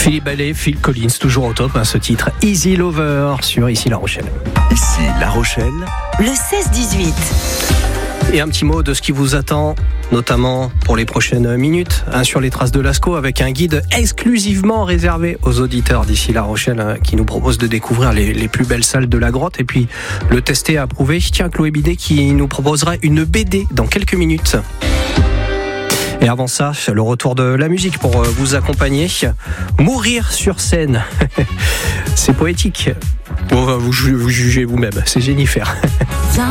Philippe Ballet, Phil Collins, toujours au top, ce titre Easy Lover sur Ici La Rochelle. Ici La Rochelle, le 16-18. Et un petit mot de ce qui vous attend, notamment pour les prochaines minutes, sur les traces de Lascaux, avec un guide exclusivement réservé aux auditeurs d'Ici La Rochelle, qui nous propose de découvrir les plus belles salles de la grotte et puis le tester et approuver. Tiens, Chloé Bidet qui nous proposera une BD dans quelques minutes. Et avant ça, le retour de la musique pour vous accompagner. Mourir sur scène. C'est poétique. Bon, vous jugez vous-même, c'est Jennifer.